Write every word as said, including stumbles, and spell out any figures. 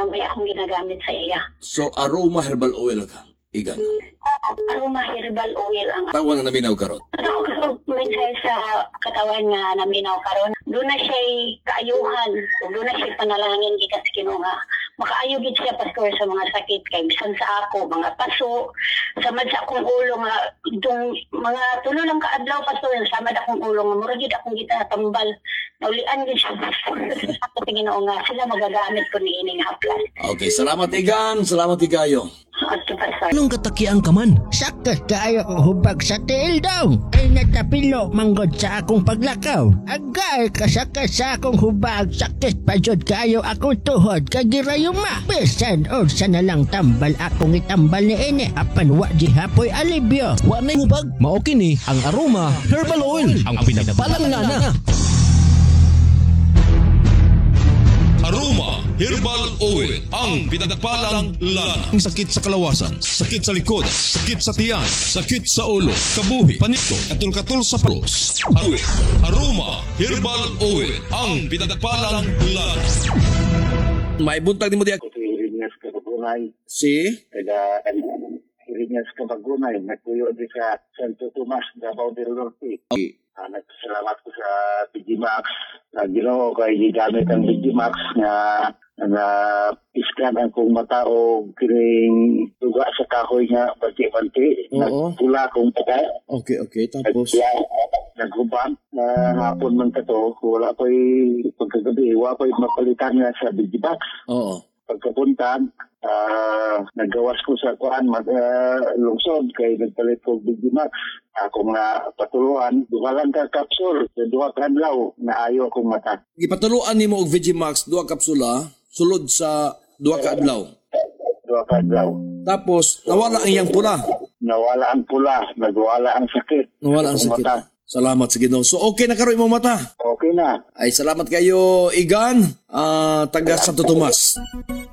mamaya akong ginagamit sa iya. So, aroma herbal oil ka, Igan. Oo, aroma herbal oil ang Tawag na naminaw karon. Ako kasi mensahe sa katawan nga naminaw karon. Doon na siya kaayuhan. Doon na siya panalangin gikan sa Ginoo nga makaayo gid siya pastor sa mga sakit kay bisan sa ako mga paso samad sa akong ulo nga itong mga tulo lang kaadlaw pastor samad akong ulo nga mura gid akong gitatambal. Naulian gid siya pastor. Ako sa Ginoo nga sila magagamit ko ni ining haplas. Okay, salamat Igan. Salamat Igayo. At pastor. Anong katakian ka man? Sakit kaayo ko hubag sa tiil daw. Ay natapilo manggod sa akong paglakaw. Agay kasakit sa akong hubag. Sakit pa jud kaayo akong tuhod. Kagirayuma. Bisan o sa nalang tambal akong itambal ni ini. Apan wa di hapoy alibyo. Wa na hubag. Mao kini ang Aroma Herbal Oil. Ang pinagbalang ngana. Aroma Herbal Oil, ang pinagpalang lana. Ang sakit sa kalawasan, sakit sa likod, sakit sa tiyan, sakit sa ulo, kabuhi, panito, katul-katul sa palos. Aroma Herbal Oil, ang pinagpalang lana. May buntag ni mo diya. Irinyas ka pagunay. Si? Kaya Irinyas ka pagunay. Nagtuyo di sa Santo Tomas, Davao del Norte. Okay. Uh, nagsalamat ko sa Digimax. Uh, Ginoo kay gigamit ang Digimax nga na iskan ang kong mata o kining tuga sa kahoy nga banti-banti. Oo. Nagpula kong mata. Okay, okay. Tapos? Naghubang na hapon man ka to. Wala ko'y pagkagabi. Wala ko'y mapalitan nga sa Digimax. Oo. Pagkapuntan, uh, nagawas ko sa kuan mag uh, lungsod kay nagpalit ko Digimax. Ako mga patuluan, duha lang ka kapsul, duha ka adlaw na ayo akong mata. Ipatuluan nimo og Vegimax duha kapsula sulod sa duha ka adlaw. Duha ka adlaw. Tapos nawala ang iyang pula. Nawala ang pula, nagwala ang sakit. Nawala ang Akong sakit. mata. Salamat sa Ginoo. So okay na karon imong mata. Okay na. Ay salamat kayo Igan, ah taga Santo Tomas.